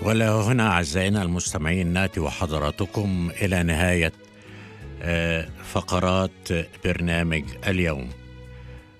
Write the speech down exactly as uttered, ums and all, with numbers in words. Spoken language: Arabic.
ولا هنا أعزائنا المستمعين نأتي وحضراتكم إلى نهاية آه، فقرات برنامج اليوم.